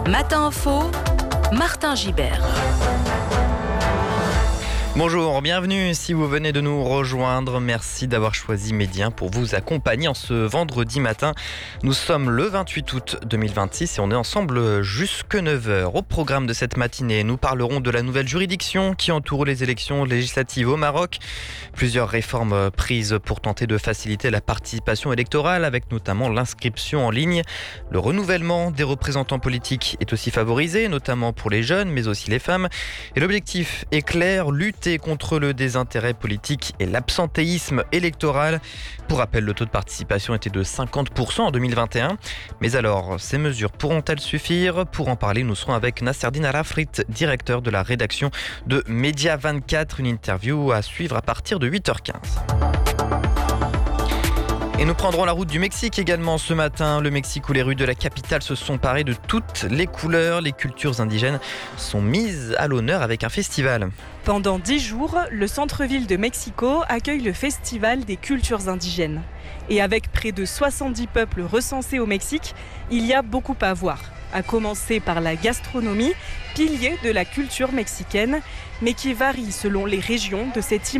Matin Info, Martin Gibert. Bonjour, bienvenue si vous venez de nous rejoindre. Merci d'avoir choisi Média pour vous accompagner en ce vendredi matin. Nous sommes le 28 août 2026 et on est ensemble jusque 9h. Au programme de cette matinée, nous parlerons de la nouvelle juridiction qui entoure les élections législatives au Maroc. Plusieurs réformes prises pour tenter de faciliter la participation électorale avec notamment l'inscription en ligne. Le renouvellement des représentants politiques est aussi favorisé, notamment pour les jeunes mais aussi les femmes. Et l'objectif est clair, lutter contre le désintérêt politique et l'absentéisme électoral. Pour rappel, le taux de participation était de 50% en 2021. Mais alors, ces mesures pourront-elles suffire ? Pour en parler, nous serons avec Nasserdine Arafrit, directeur de la rédaction de Média 24. Une interview à suivre à partir de 8h15. Et nous prendrons la route du Mexique également ce matin. Le Mexique où les rues de la capitale se sont parées de toutes les couleurs. Les cultures indigènes sont mises à l'honneur avec un festival. Pendant 10 jours, le centre-ville de Mexico accueille le Festival des cultures indigènes. Et avec près de 70 peuples recensés au Mexique, il y a beaucoup à voir. À commencer par la gastronomie, pilier de la culture mexicaine, mais qui varie selon les régions de cette